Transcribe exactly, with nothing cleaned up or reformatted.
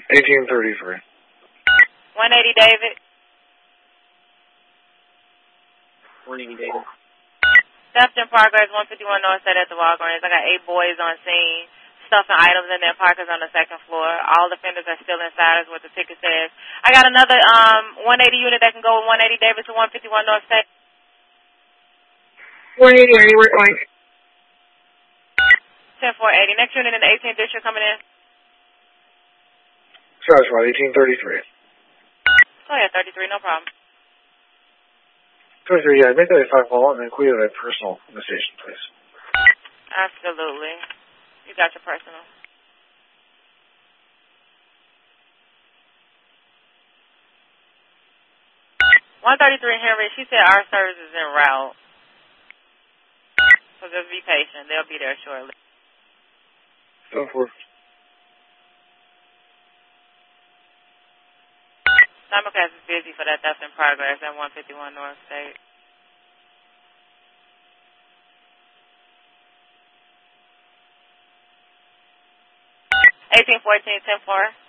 eighteen thirty-three. one eighty David. one eighty David. Theft in progress, one fifty-one North State at the Walgreens. I got eight boys on scene, stuffing items in their pockets on the second floor. All offenders are still inside is what the ticket says. I got another um one eighty unit that can go with one eighty David to one fifty-one North State. one eighty, are you going? ten four eighty. Next unit in the eighteenth district coming in. Satisfied, eighteen thirty-three. Go ahead, thirty-three, no problem. thirty-three, yeah, make that a five call and then include a personal in the station, please. Absolutely. You got your personal. one thirty-three Henry, she said our service is en route. So just be patient. They'll be there shortly. ten four. Simulcast is busy for that theft in progress at one fifty-one North State. eighteen fourteen, ten four.